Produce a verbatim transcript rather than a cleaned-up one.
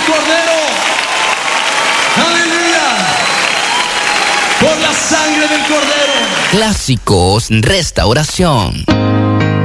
del Cordero. Aleluya. Por la sangre del Cordero. Clásicos Restauración.